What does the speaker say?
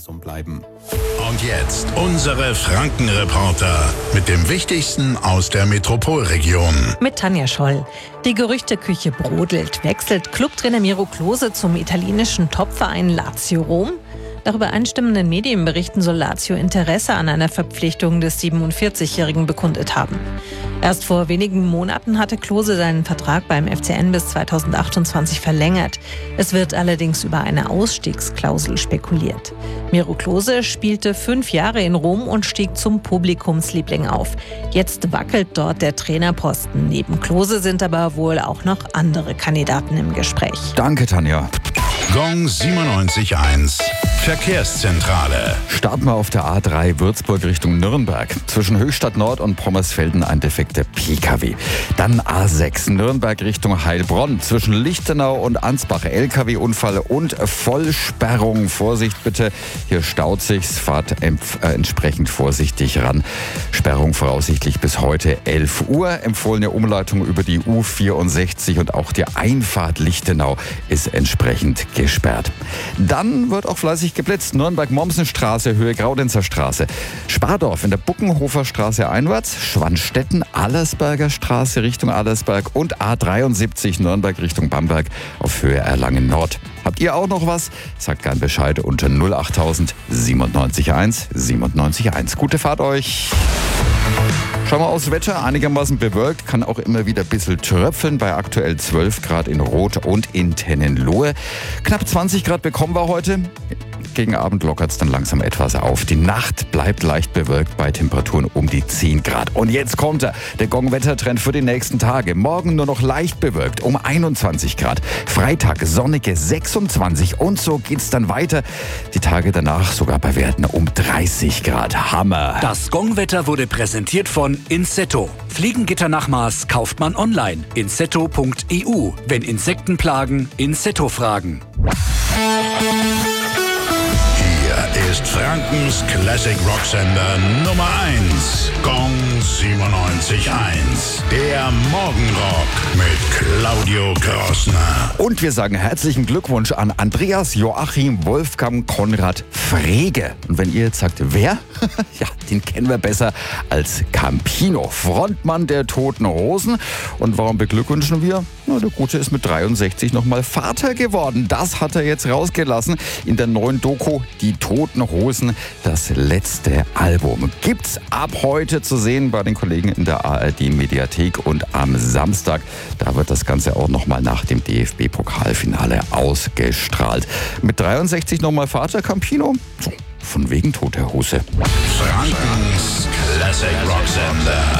Visum bleiben. Und jetzt unsere Franken-Reporter mit dem Wichtigsten aus der Metropolregion. Mit Tanja Scholl. Die Gerüchteküche brodelt. Wechselt Clubtrainer Miro Klose zum italienischen Topverein Lazio Rom? Nach übereinstimmenden Medienberichten soll Lazio Interesse an einer Verpflichtung des 47-Jährigen bekundet haben. Erst vor wenigen Monaten hatte Klose seinen Vertrag beim FCN bis 2028 verlängert. Es wird allerdings über eine Ausstiegsklausel spekuliert. Miro Klose spielte 5 Jahre in Rom und stieg zum Publikumsliebling auf. Jetzt wackelt dort der Trainerposten. Neben Klose sind aber wohl auch noch andere Kandidaten im Gespräch. Danke, Tanja. Gong 97.1 Verkehrszentrale. Starten wir auf der A3 Würzburg Richtung Nürnberg. Zwischen Höchstadt Nord und Pommersfelden ein defekter Pkw. Dann A6 Nürnberg Richtung Heilbronn. Zwischen Lichtenau und Ansbach Lkw-Unfall und Vollsperrung. Vorsicht bitte, hier staut sich's. Fahrt entsprechend vorsichtig ran. Sperrung voraussichtlich bis heute 11 Uhr. Empfohlene Umleitung über die U64 und auch die Einfahrt Lichtenau ist entsprechend gesperrt. Dann wird auch fleißig geblitzt. Nürnberg-Mommsenstraße, Höhe Graudenzer Straße. Spardorf in der Buckenhofer Straße einwärts. Schwannstetten, Allersberger Straße Richtung Allersberg und A73 Nürnberg Richtung Bamberg auf Höhe Erlangen Nord. Habt ihr auch noch was? Sagt gern Bescheid unter 08000 97.1 97.1. Gute Fahrt euch! Schauen wir aufs Wetter, einigermaßen bewölkt, kann auch immer wieder ein bisschen tröpfeln, bei aktuell 12 Grad in Roth und in Tennenlohe. Knapp 20 Grad bekommen wir heute. Gegen Abend lockert es dann langsam etwas auf. Die Nacht bleibt leicht bewölkt bei Temperaturen um die 10 Grad. Und jetzt kommt er, der Gong-Wettertrend für die nächsten Tage. Morgen nur noch leicht bewölkt um 21 Grad. Freitag sonnige 26 und so geht's dann weiter. Die Tage danach sogar bei Werten um 30 Grad. Hammer! Das Gong-Wetter wurde präsentiert von Insetto. Fliegengitternachmaß kauft man online. Insetto.eu. Wenn Insekten plagen, Insetto fragen. Hier ist Frankens Classic Rocksender Nummer 1. Gong 97.1. Der Morgenrock mit Claudio Krossner. Und wir sagen herzlichen Glückwunsch an Andreas Joachim Wolfgang Konrad Frege. Und wenn ihr jetzt sagt, wer? Ja, den kennen wir besser als Campino, Frontmann der Toten Hosen. Und warum beglückwünschen wir? Na, der Gute ist mit 63 nochmal Vater geworden. Das hat er jetzt rausgelassen in der neuen Doku Die Toten Hosen, das letzte Album. Gibt's ab heute zu sehen bei den Kollegen in der ARD-Mediathek und am Samstag. Da wird das Ganze auch nochmal nach dem DFB-Pokalfinale ausgestrahlt. Mit 63 nochmal Vater Campino? So, von wegen Toter Hose. Frankens Classic Rocksender.